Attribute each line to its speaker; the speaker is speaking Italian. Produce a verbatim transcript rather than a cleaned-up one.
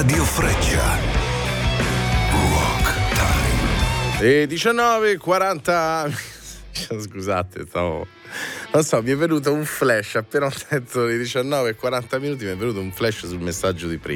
Speaker 1: Radio Freccia. Rock Time.
Speaker 2: E diciannove e quaranta. Scusate, stavo. Non so, mi è venuto un flash appena ho detto le diciannove e quaranta minuti, mi è venuto un flash sul messaggio di prima.